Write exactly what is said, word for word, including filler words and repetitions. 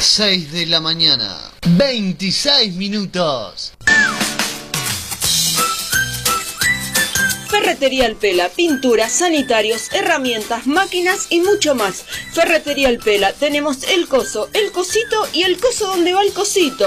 seis de la mañana, veintiséis minutos. Ferretería El Pela, pinturas, sanitarios, herramientas, máquinas y mucho más. Ferretería El Pela, tenemos el coso, el cosito y el coso donde va el cosito.